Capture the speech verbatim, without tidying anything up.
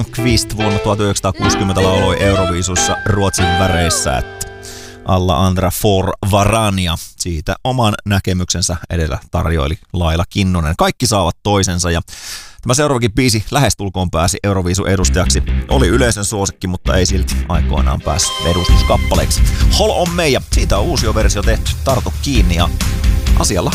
Qvist vuonna tuhatyhdeksänsataakuusikymmentä lauloi Euroviisussa Ruotsin väreissä, että alla andra for varania. Siitä oman näkemyksensä edellä tarjoili Laila Kinnunen. Kaikki saavat toisensa ja tämä seuraavakin biisi lähestulkoon pääsi Euroviisun edustajaksi. Oli yleisön suosikki, mutta ei silti aikoinaan päässyt edustuskappaleeksi. Hol on meija. Siitä on uusi versio tehty. Tartu kiinni ja asialla